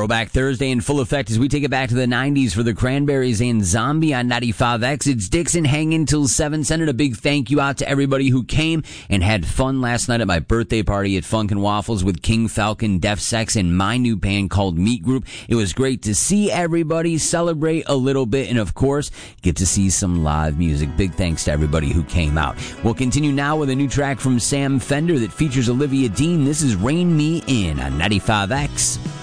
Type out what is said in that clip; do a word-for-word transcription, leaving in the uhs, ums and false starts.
Throwback Thursday in full effect as we take it back to the nineties for the Cranberries and Zombie on ninety-five X. It's Dixon hanging till seven. Sending a big thank you out to everybody who came and had fun last night at my birthday party at Funk and Waffles with King Falcon, Def Sex, and my new band called Meat Group. It was great to see everybody, celebrate a little bit, and of course, get to see some live music. Big thanks to everybody who came out. We'll continue now with a new track from Sam Fender that features Olivia Dean. This is Rain Me In on ninety-five X.